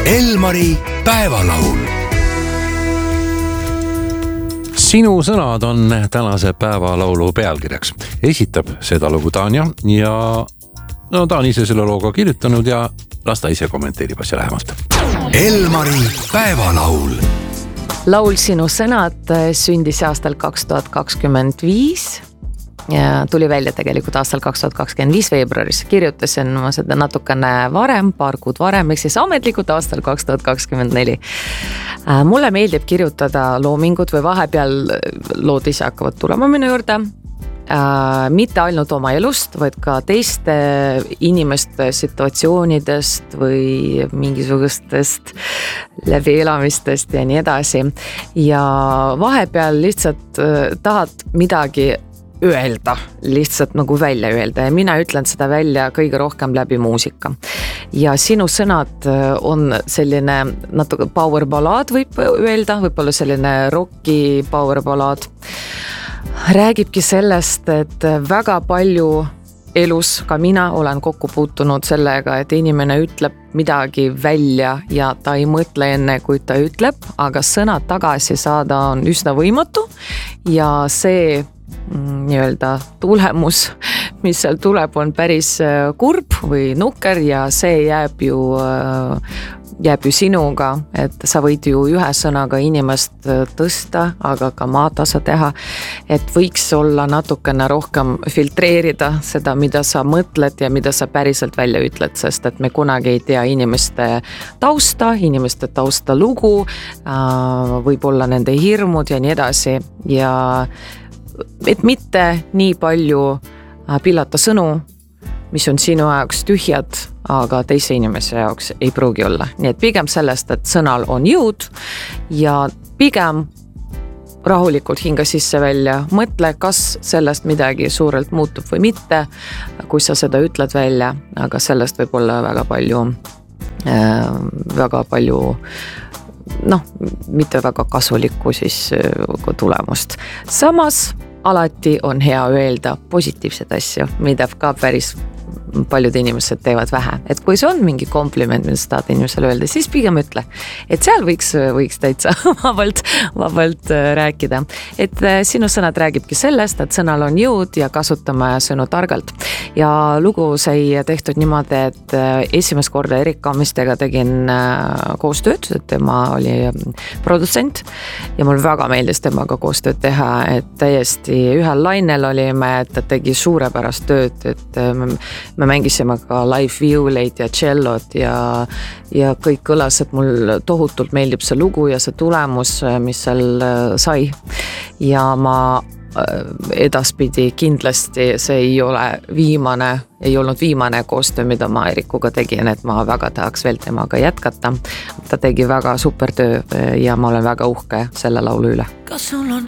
Elmari päevalaul. Sinu sõnad on tänase päevalaulu pealkirjaks. Esitab seda lugu Tanja ja ta on ise selle looga kirjutanud ja las ta ise kommenteerib asja lähemalt. Elmari päevalaul. Laul Sinu sõnad sündis aastal 2025 ja tuli välja tegelikult aastal 2025 veebruaris. Kirjutasin ma seda natukene varem, paar kuud varem, ehk siis ametlikult aastal 2024. Mulle meeldib kirjutada loomingut või vahepeal lood ise hakkavad tulema minu juurde. Mitte ainult oma elust, vaid ka teiste inimeste situatsioonidest või mingisugustest läbielamistest ja nii edasi. Ja vahepeal lihtsalt tahad midagi öelda, lihtsalt nagu välja öelda ja mina ütlen seda välja kõige rohkem läbi muusika. Ja Sinu sõnad on selline natuke power ballad võib öelda, võib-olla selline rocki power ballad. Räägibki sellest, et väga palju elus, ka mina olen kokku puutunud sellega, et inimene ütleb midagi välja ja ta ei mõtle enne, kui ta ütleb, aga sõnad tagasi saada on üsna võimatu ja see nii-öelda tulemus, mis seal tuleb, on päris kurb või nukker ja see jääb ju sinuga, et sa võid ju ühe sõnaga inimest tõsta, aga ka maatasa teha, et võiks olla natukene rohkem filtreerida seda, mida sa mõtled ja mida sa päriselt välja ütled, sest et me kunagi ei tea inimeste tausta lugu, võib-olla nende hirmud ja nii edasi ja et mitte nii palju pillata sõnu, mis on sinu jaoks tühjad, aga teise inimese jaoks ei pruugi olla. Nii et pigem sellest, et sõnal on jõud ja pigem rahulikult hinga sisse välja. Mõtle, kas sellest midagi suurelt muutub või mitte, kui sa seda ütled välja, aga sellest võib olla väga palju mitte väga kasulikku siis tulemust. Samas alati on hea öelda positiivsed asju, mida ka päris paljud inimesed teevad vähe. Et kui see on mingi kompliment, mida sa tahad inimesele öelda, siis pigem ütle. Et seal võiks täitsa vabalt rääkida. Et Sinu sõnad räägibki sellest, et sõnal on jõud ja kasutame sõnu targalt. Ja lugu sai tehtud niimoodi, et esimest korda Erik Kammistega tegin koostööd, et tema oli produtsent ja mul väga meeldis temaga koostööd teha, et täiesti ühel lainel olime, et ta tegi suurepärast tööd, et me mängisime ka live viuleid ja tšellot ja kõik kõlas, et mul tohutult meeldib see lugu ja see tulemus, mis seal sai. Ja ma edaspidi kindlasti see ei olnud viimane koostöö, mida ma Erikuga tegin, et ma väga tahaks veel temaga jätkata. Ta tegi väga super töö ja ma olen väga uhke selle laulu üle. Kas sul on